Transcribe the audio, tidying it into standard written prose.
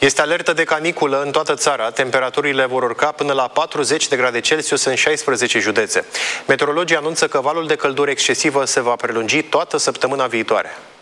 Este alertă de caniculă în toată țara. Temperaturile vor urca până la 40 de grade Celsius în 16 județe. Meteorologii anunță că valul de căldură excesivă se va prelungi toată săptămâna viitoare.